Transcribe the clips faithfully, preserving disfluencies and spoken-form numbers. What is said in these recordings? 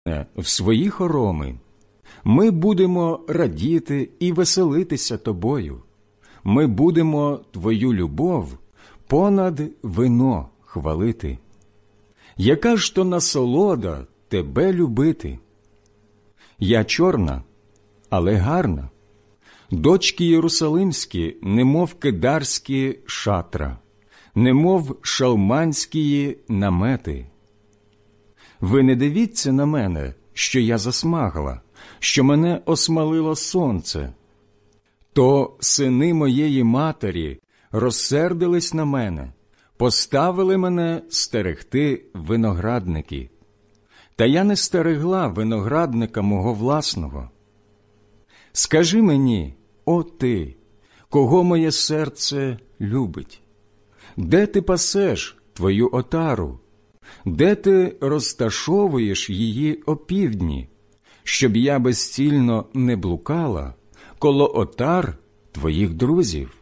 в свої хороми. Ми будемо радіти і веселитися тобою. Ми будемо твою любов понад вино хвалити. Яка ж то насолода тебе любити? Я чорна, але гарна. Дочки єрусалимські, немов кедарські шатра, немов шалманські намети. Ви не дивіться на мене, що я засмагла, що мене осмалило сонце. То сини моєї матері розсердились на мене, поставили мене стерегти виноградники. Та я не стерегла виноградника мого власного. Скажи мені, о ти, кого моє серце любить? Де ти пасеш твою отару? Де ти розташовуєш її опівдні, щоб я безцільно не блукала коло отар твоїх друзів?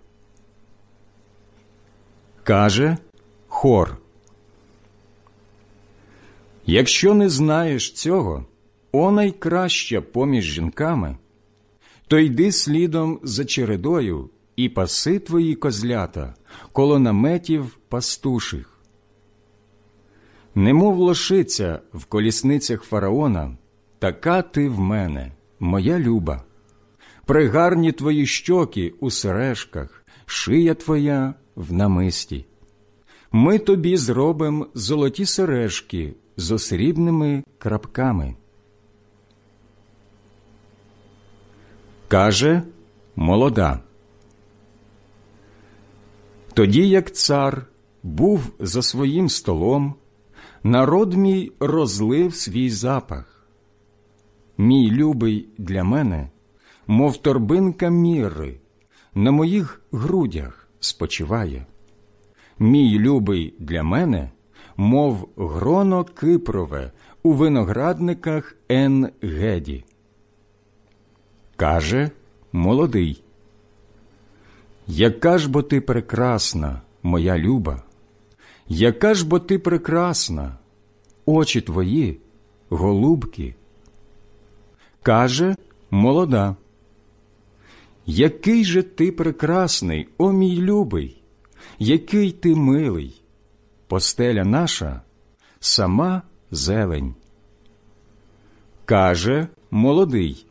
Каже хор. Якщо не знаєш цього, о найкраща поміж жінками, то йди слідом за чередою і паси твої козлята коло наметів пастуших. Немов лошиця в колісницях фараона, така ти в мене, моя люба. Пригарні твої щоки у сережках, шия твоя в намисті. Ми тобі зробим золоті сережки з осрібними крапками. Каже молода. Тоді, як цар був за своїм столом, народ мій розлив свій запах. Мій любий для мене, мов торбинка мірри, на моїх грудях спочиває. Мій любий для мене, мов гроно кипрове у виноградниках Ен-Геді. Каже молодий. Яка ж бо ти прекрасна, моя люба, яка ж бо ти прекрасна, очі твої, голубки. Каже молода. Який же ти прекрасний, о мій любий, який ти милий, постеля наша – сама зелень. Каже молодий.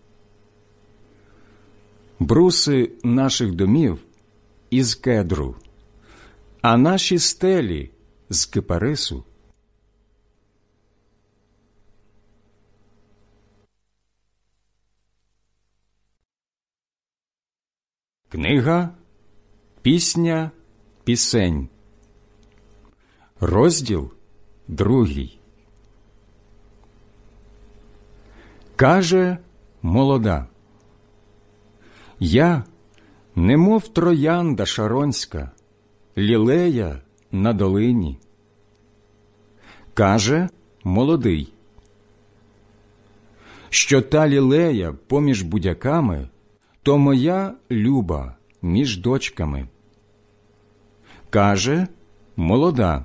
Бруси наших домів із кедру, а наші стелі з кипарису. Книга «Пісня пісень», розділ другий. Каже молода. Я, немов троянда шаронська, лілея на долині. Каже молодий. Що та лілея поміж будяками, то моя люба між дочками. Каже молода.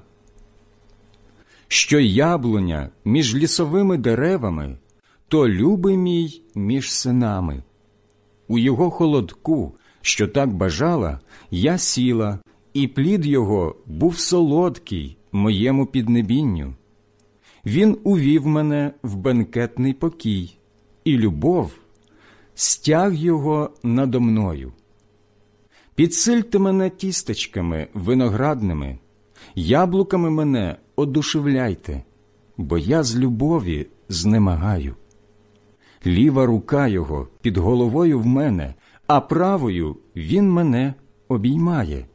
Що яблуня між лісовими деревами, то любий мій між синами. У його холодку, що так бажала, я сіла, і плід його був солодкий моєму піднебінню. Він увів мене в бенкетний покій, і любов стяг його надо мною. Підсильте мене тістечками виноградними, яблуками мене одушевляйте, бо я з любові знемагаю. Ліва рука його під головою в мене, а правою він мене обіймає.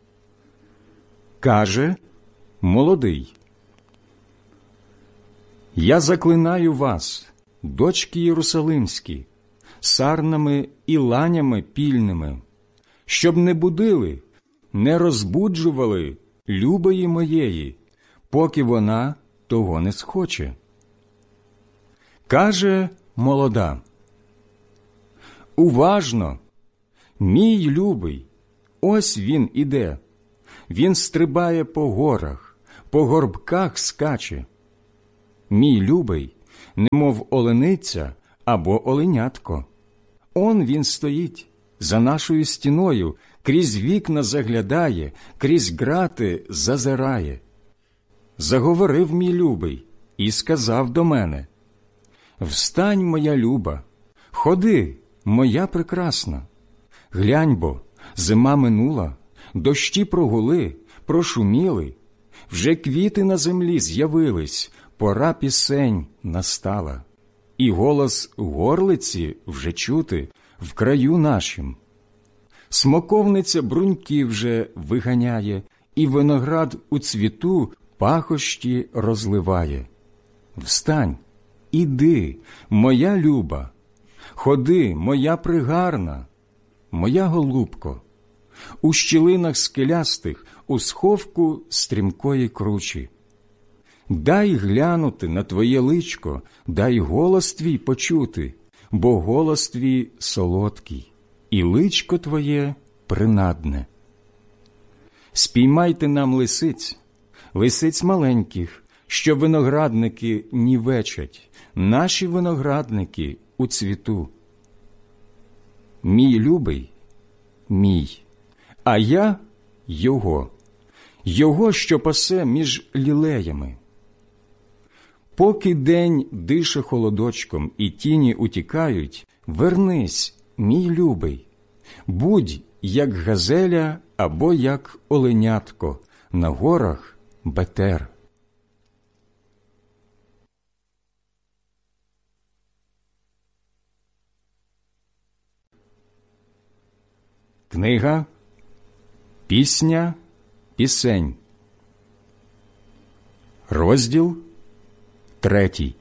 Каже молодий. Я заклинаю вас, дочки єрусалимські, сарнами і ланями пільними, щоб не будили, не розбуджували любої моєї, поки вона того не схоче. Каже молода. Уважно, мій любий, ось він іде, він стрибає по горах, по горбках скаче. Мій любий, немов олениця або оленятко. Он він стоїть, за нашою стіною, крізь вікна заглядає, крізь грати зазирає. Заговорив мій любий і сказав до мене: «Встань, моя люба, ходи, моя прекрасна. Глянь бо, зима минула, дощі прогули, прошуміли, вже квіти на землі з'явились, пора пісень настала, і голос горлиці вже чути в краю нашім. Смоковниця бруньки вже виганяє, і виноград у цвіту пахощі розливає. Встань, іди, моя люба, ходи, моя пригарна, моя голубко, у щілинах скелястих, у сховку стрімкої кручі. Дай глянути на твоє личко, дай голос твій почути, бо голос твій солодкий, і личко твоє принадне. Спіймайте нам лисиць, лисиць маленьких, що виноградники нівечать, наші виноградники у цвіту. Мій любий, мій, а я його, його, що пасе між лілеями. Поки день дише холодочком і тіні утікають, вернись, мій любий, будь, як газеля або як оленятко на горах Бетер. Книга «Пісня, пісень», розділ третій.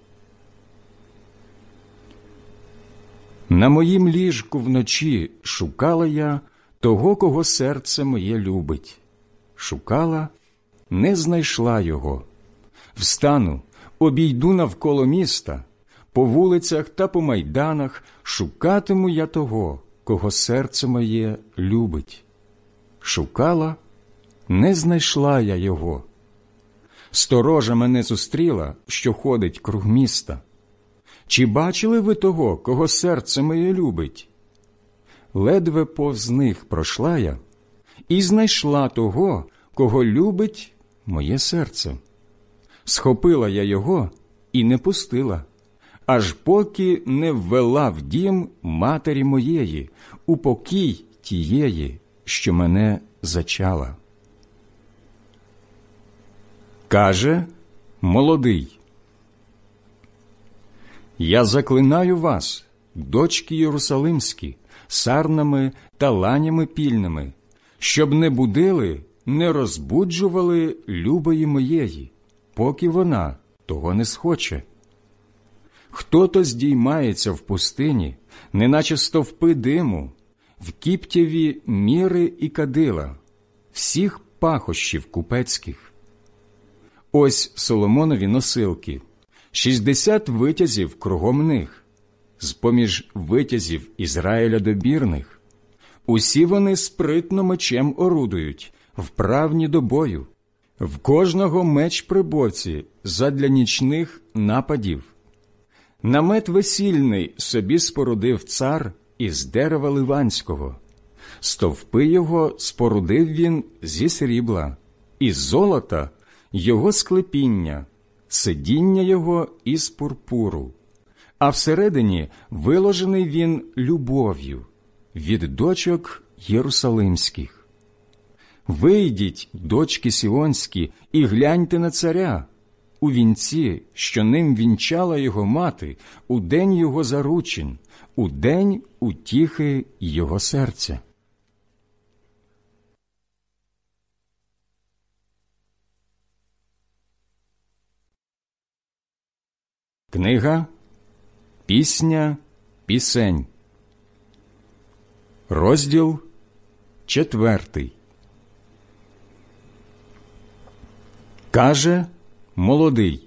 На моїм ліжку вночі шукала я того, кого серце моє любить. Шукала, не знайшла його. Встану, обійду навколо міста, по вулицях та по майданах шукатиму я того, кого серце моє любить. Шукала, не знайшла я його. Сторожа мене зустріла, що ходить круг міста. Чи бачили ви того, кого серце моє любить? Ледве повз них пройшла я і знайшла того, кого любить моє серце. Схопила я його і не пустила, аж поки не ввела в дім матері моєї, у покій тієї, що мене зачала. Каже молодий: «Я заклинаю вас, дочки Єрусалимські, сарнами та ланями пільними, щоб не будили, не розбуджували любої моєї, поки вона того не схоче. Хто-то здіймається в пустині, неначе стовпи диму, в кіптєві міри і кадила, всіх пахощів купецьких. Ось Соломонові носилки, шістдесят витязів кругом них, з-поміж витязів Ізраїля добірних. Усі вони спритно мечем орудують, вправні до бою. В кожного меч при боці задля нічних нападів. Намет весільний собі спорудив цар із дерева ливанського. Стовпи його спорудив він зі срібла, із золота його склепіння, сидіння його із пурпуру. А всередині виложений він любов'ю від дочок єрусалимських. Вийдіть, дочки сіонські, і гляньте на царя, у вінці, що ним вінчала його мати, у день його заручин, у день утіхи його серця». Книга «Пісня, пісень», розділ четвертий. Каже молодий: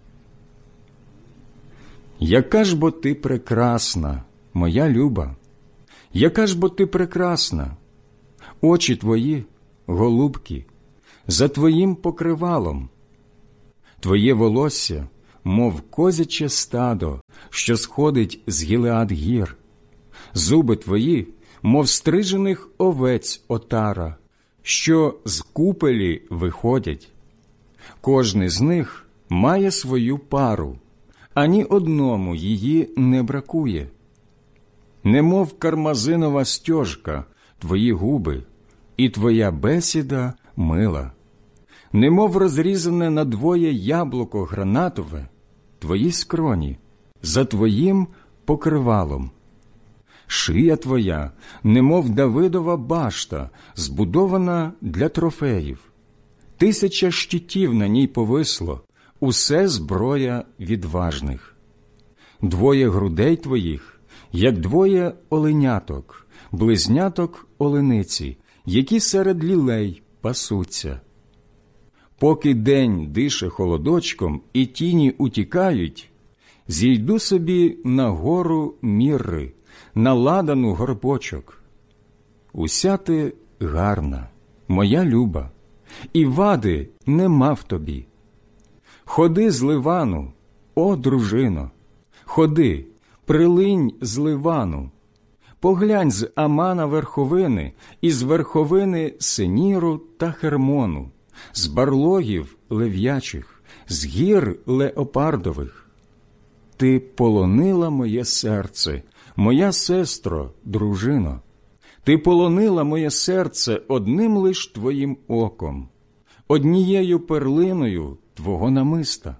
«Яка ж бо ти прекрасна, моя люба, яка ж бо ти прекрасна, очі твої, голубки, за твоїм покривалом, твоє волосся, мов козяче стадо, що сходить з Гілеад гір. Зуби твої, мов стрижених овець отара, що з купелі виходять. Кожний з них має свою пару, ані одному її не бракує. Немов кармазинова стьожка твої губи, і твоя бесіда мила. Немов розрізане надвоє яблуко гранатове, твої скроні, за твоїм покривалом. Шия твоя, немов Давидова башта, збудована для трофеїв. Тисяча щитів на ній повисло, усе зброя відважних. Двоє грудей твоїх, як двоє оленяток, близняток олениці, які серед лілей пасуться. Поки день дише холодочком і тіні утікають, зійду собі на гору Мірри, на ладану горбочок. Уся ти гарна, моя люба, і вади нема в тобі. Ходи з Ливану, о дружино, ходи, прилинь з Ливану, поглянь з Амана верховини, і з верховини Сеніру та Хермону, з барлогів лев'ячих, з гір леопардових. Ти полонила моє серце, моя сестро, дружино. Ти полонила моє серце одним лиш твоїм оком, однією перлиною твого намиста.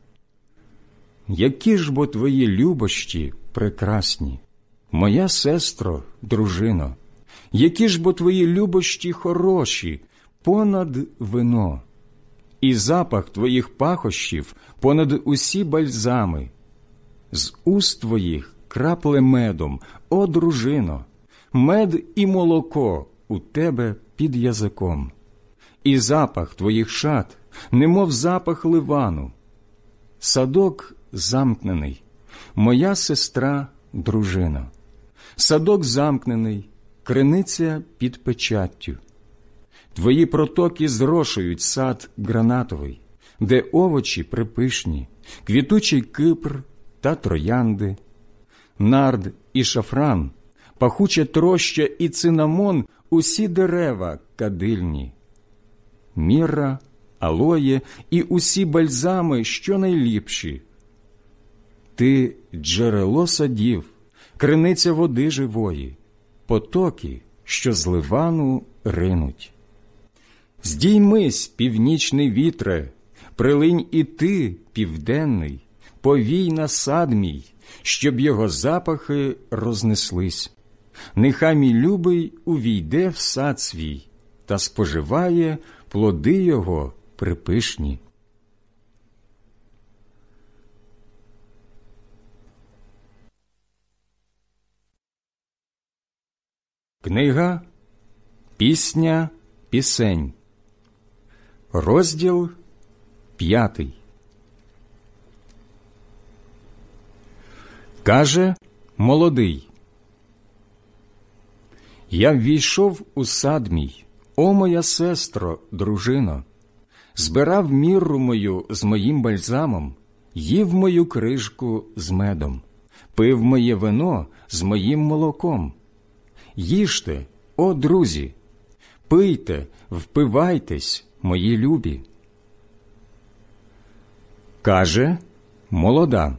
Які ж бо твої любощі прекрасні, моя сестро, дружино, які ж бо твої любощі хороші, понад вино, і запах твоїх пахощів понад усі бальзами. З уст твоїх крапле медом, о дружино, мед і молоко у тебе під язиком, і запах твоїх шат, немов запах Ливану. Садок замкнений, моя сестра, дружина. Садок замкнений, криниця під печаттю. Твої протоки зрошують сад гранатовий, де овочі припишні, квітучий кипр та троянди, нард і шафран, пахуче троща і цинамон – усі дерева кадильні. Мірра, алоє і усі бальзами, що найліпші. Ти – джерело садів, криниця води живої, потоки, що з Ливану ринуть. Здіймись, північний вітре, прилинь і ти, південний, повій на сад мій, щоб його запахи рознеслись. Нехай мій любий увійде в сад свій та споживає плоди його припишні. Книга «Пісня пісень», розділ п'ятий. Каже молодий: «Я ввійшов у сад мій, о моя сестро, дружино, збирав мірру мою з моїм бальзамом, їв мою крижку з медом, пив моє вино з моїм молоком. Їжте, о друзі, пийте, впивайтесь, мої любі». Каже молода: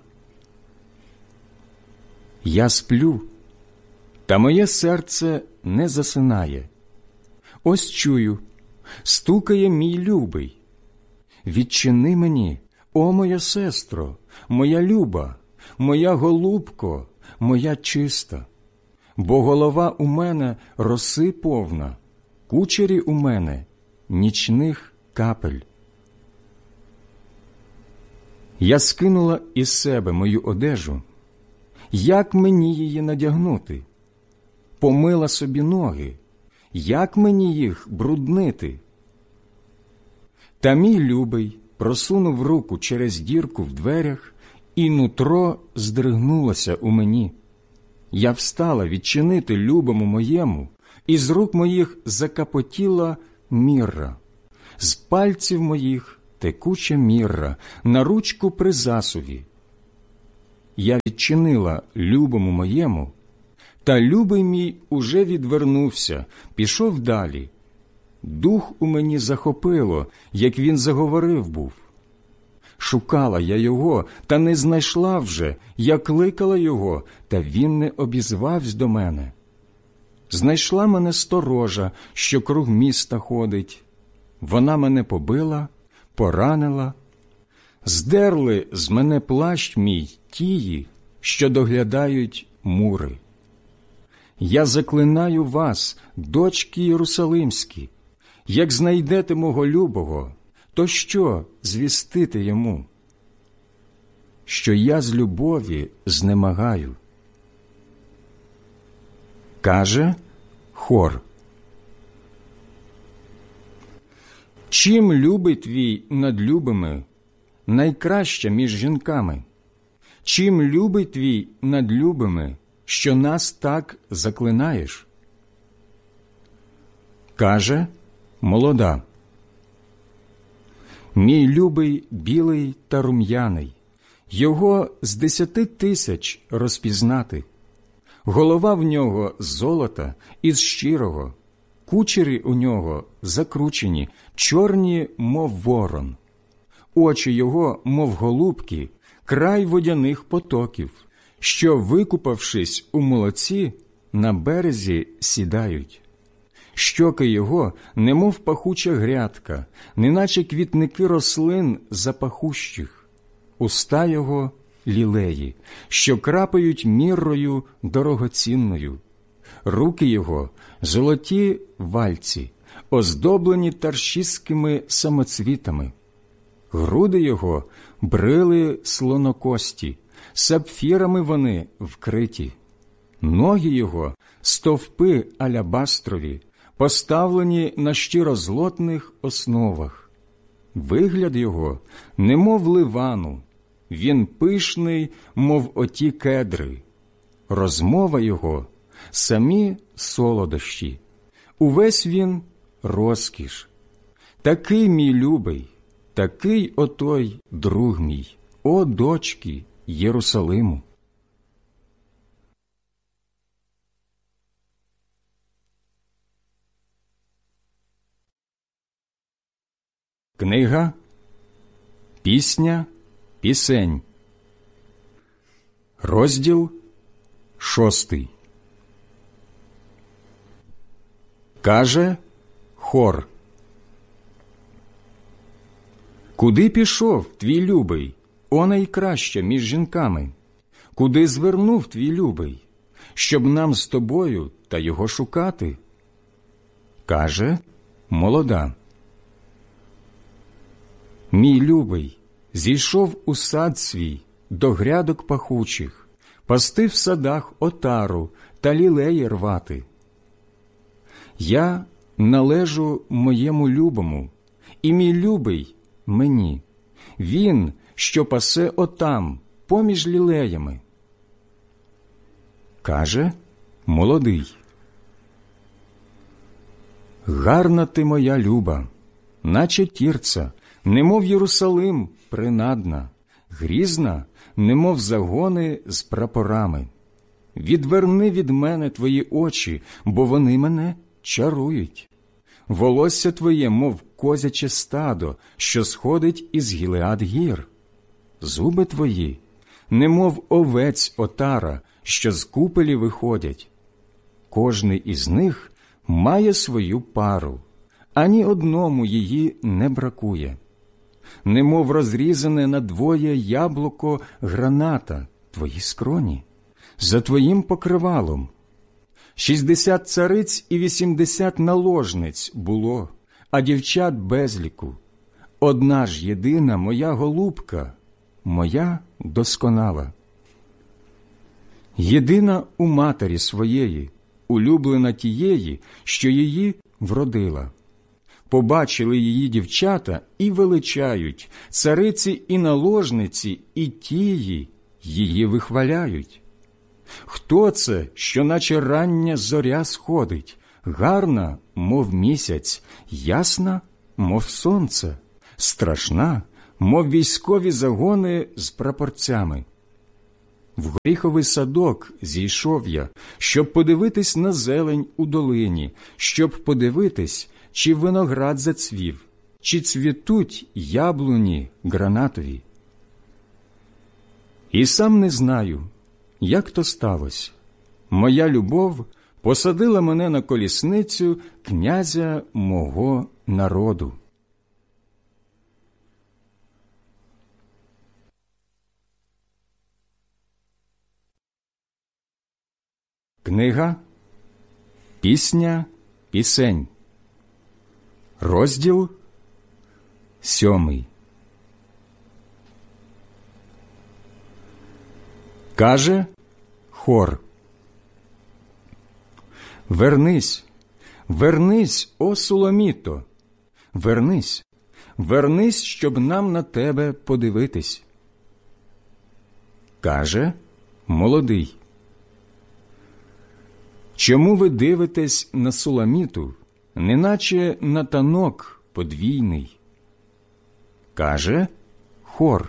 «Я сплю, та моє серце не засинає. Ось чую, стукає мій любий. Відчини мені, о моя сестро, моя люба, моя голубко, моя чиста. Бо голова у мене роси повна, кучері у мене нічних капель. Я скинула із себе мою одежу. Як мені її надягнути? Помила собі ноги. Як мені їх бруднити? Та мій любий просунув руку через дірку в дверях, і нутро здригнулося у мені. Я встала відчинити любому моєму, і з рук моїх закапотіла мірра, з пальців моїх текуча мірра на ручку при засуві. Я відчинила любому моєму, та любий мій уже відвернувся, пішов далі. Дух у мені захопило, як він заговорив був. Шукала я його, та не знайшла вже, я кликала його, та він не обізвався до мене. Знайшла мене сторожа, що круг міста ходить. Вона мене побила, поранила. Здерли з мене плащ мій тії, що доглядають мури. Я заклинаю вас, дочки Єрусалимські, як знайдете мого любого, то що звістити йому? Що я з любові знемагаю. Каже хор. Чим любий твій над любими, найкраща між жінками? Чим любий твій над любими, що нас так заклинаєш? Каже молода. Мій любий білий та рум'яний, його з десяти тисяч розпізнати. Голова в нього з золота із щирого, кучері у нього закручені, чорні, мов ворон. Очі його, мов голубки, край водяних потоків, що, викупавшись у молоці, на березі сідають. Щоки його, немов пахуча грядка, неначе квітники рослин запахущих. Уста його – лілеї, що крапають міррою дорогоцінною. Руки його – золоті вальці, оздоблені таршистськими самоцвітами. Груди його – брили слонокості, сапфірами вони вкриті. Ноги його – стовпи алябастрові, поставлені на щирозлотних основах. Вигляд його – немов ливану, він пишний, мов оті кедри. Розмова його – самі солодощі, увесь він – розкіш. Такий мій любий, такий отой друг мій, о дочки Єрусалиму. Книга «Пісня пісень», розділ шостий. Каже хор. Куди пішов твій любий, о найкраща між жінками? Куди звернув твій любий, щоб нам з тобою та його шукати? Каже молода. Мій любий зійшов у сад свій до грядок пахучих, пасти в садах отару та лілеї рвати. Я належу моєму любому, і мій любий мені. Він, що пасе отам, поміж лілеями. Каже молодий. Гарна ти моя люба, наче тірца, немов Єрусалим принадна, грізна, немов загони з прапорами. Відверни від мене твої очі, бо вони мене чарують. Волосся твоє, мов козяче стадо, що сходить із Гілеад гір. Зуби твої, немов овець отара, що з купелі виходять. Кожний із них має свою пару, ані одному її не бракує. Немов розрізане надвоє яблуко граната твої скроні, за твоїм покривалом. Шістдесят цариць і вісімдесят наложниць було, а дівчат безліку. Одна ж єдина моя голубка, моя досконала. Єдина у матері своєї, улюблена тієї, що її вродила. Побачили її дівчата і величають, цариці і наложниці, і тії її вихваляють. Хто це, що наче рання зоря сходить, гарна, мов місяць, ясна, мов сонце, страшна, мов військові загони з прапорцями. В горіховий садок зійшов я, щоб подивитись на зелень у долині, щоб подивитись, чи виноград зацвів, чи цвітуть яблуні гранатові. І сам не знаю, як то сталося. Моя любов посадила мене на колісницю князя мого народу. Книга «Пісня пісень», розділ сьомий. Каже хор: «Вернись, вернись, о Суламіто, вернись, вернись, щоб нам на тебе подивитись». Каже молодий: «Чому ви дивитесь на Суламіту, неначе на танок подвійний?» Каже хор: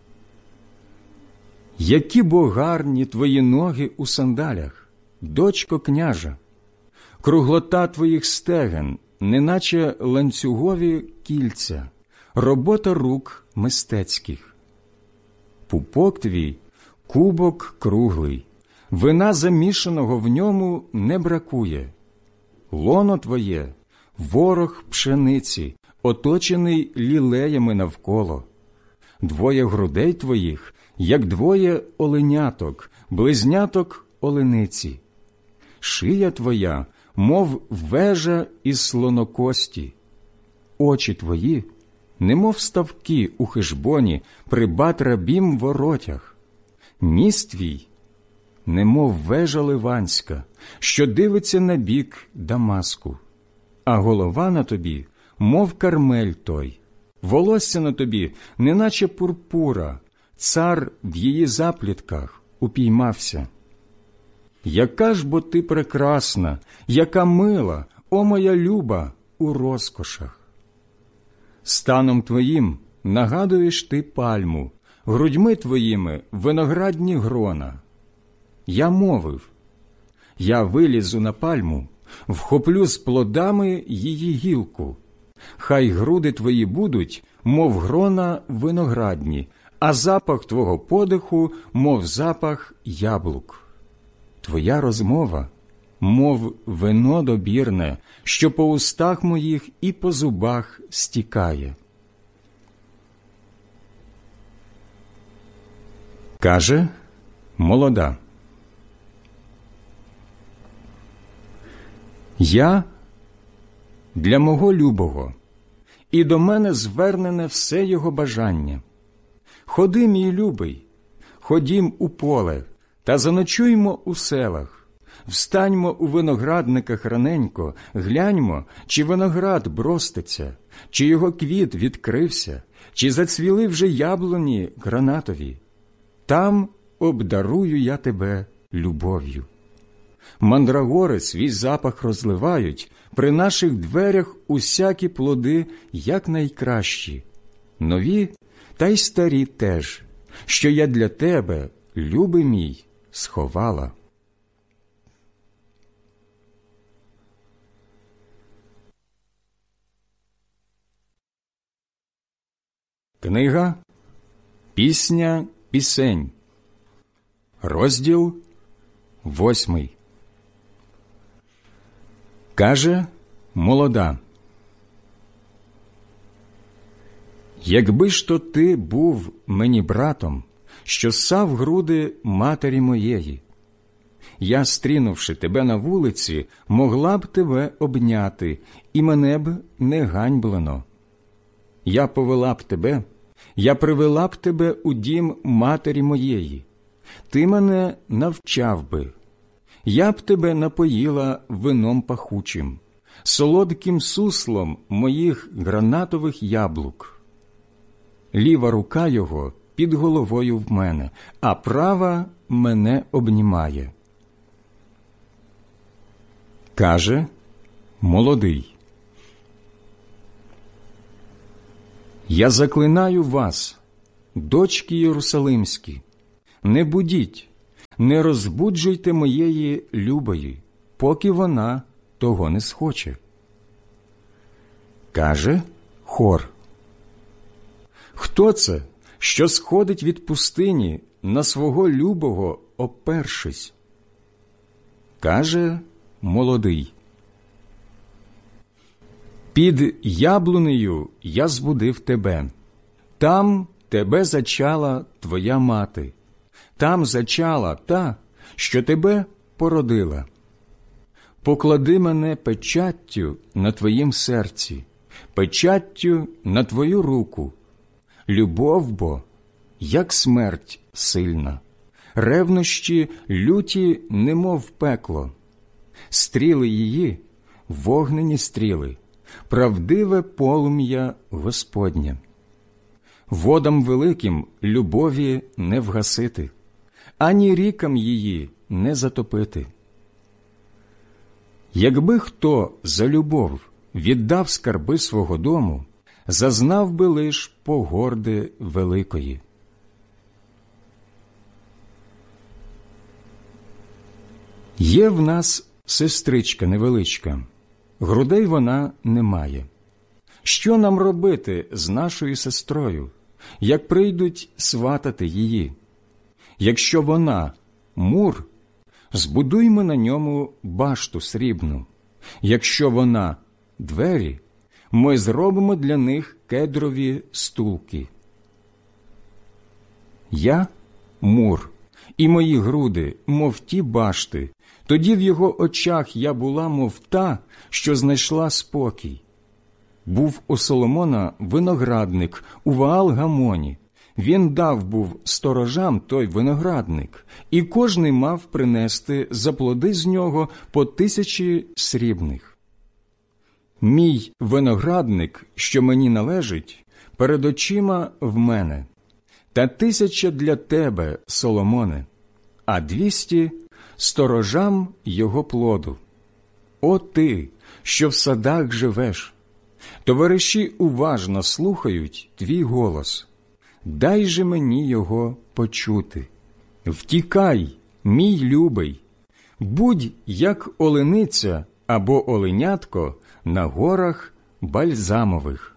«Які бо гарні твої ноги у сандалях, дочко княжа, круглота твоїх стегон, неначе ланцюгові кільця, робота рук мистецьких. Пупок твій – кубок круглий, вина замішаного в ньому не бракує. Лоно твоє – ворог пшениці, оточений лілеями навколо. Двоє грудей твоїх, як двоє оленяток, близняток олениці. Шия твоя, мов вежа із слонокості. Очі твої, немов ставки у Хешбоні при Бат-рабім воротях. Ніс твій, немов вежа ливанська, що дивиться на бік Дамаску. А голова на тобі, мов Кармель той, волосся на тобі, неначе пурпура, цар в її заплітках упіймався. Яка ж бо ти прекрасна, яка мила, о моя люба, у розкошах! Станом твоїм нагадуєш ти пальму, грудьми твоїми виноградні грона. Я мовив: я вилізу на пальму, вхоплю з плодами її гілку. Хай груди твої будуть, мов грона виноградні, а запах твого подиху, мов запах яблук. Твоя розмова, мов вино добірне, що по устах моїх і по зубах стікає. Каже молода: я для мого любого, і до мене звернене все його бажання. Ходи, мій любий, ходім у поле, та заночуймо у селах. Встаньмо у виноградниках раненько, гляньмо, чи виноград броститься, чи його квіт відкрився, чи зацвіли вже яблуні гранатові. Там обдарую я тебе любов'ю. Мандрагори свій запах розливають, при наших дверях усякі плоди, як найкращі, нові та й старі теж, що я для тебе, любий мій, сховала. Книга «Пісня пісень», розділ восьмий. Каже молода: якби ж то ти був мені братом, що ссав груди матері моєї, я, стрінувши тебе на вулиці, могла б тебе обняти, і мене б не ганьблено. Я повела б тебе, я привела б тебе у дім матері моєї, ти мене навчав би, я б тебе напоїла вином пахучим, солодким суслом моїх гранатових яблук. Ліва рука його під головою в мене, а права мене обнімає. Каже молодий: Я заклинаю вас, дочки Єрусалимські, не будіть, не розбуджуйте моєї любої, поки вона того не схоче. Каже хор. Хто це, що сходить від пустині на свого любого опершись? Каже молодий. Під яблунею я збудив тебе, там тебе зачала твоя мати, там зачала та, що тебе породила. Поклади мене печаттю на твоїм серці, печаттю на твою руку. Любов бо, як смерть сильна, ревнощі люті, немов пекло. Стріли її, вогнені стріли, правдиве полум'я Господнє. Водам великим любові не вгасити, ані рікам її не затопити. Якби хто за любов віддав скарби свого дому, зазнав би лиш погорди великої. Є в нас сестричка невеличка, грудей вона не має. Що нам робити з нашою сестрою, як прийдуть сватати її? Якщо вона мур, збудуймо на ньому башту срібну. Якщо вона двері, ми зробимо для них кедрові стулки. Я мур, і мої груди, мов ті башти. Тоді в його очах я була, мов та, що знайшла спокій. Був у Соломона виноградник у Ваал-Гамоні. Він дав був сторожам той виноградник, і кожний мав принести за плоди з нього по тисячі срібних. Мій виноградник, що мені належить, перед очима в мене, та тисяча для тебе, Соломоне, а двісті сторожам його плоду. О ти, що в садах живеш, товариші уважно слухають твій голос. Дай же мені його почути. Втікай, мій любий, будь як олениця або оленятко на горах бальзамових.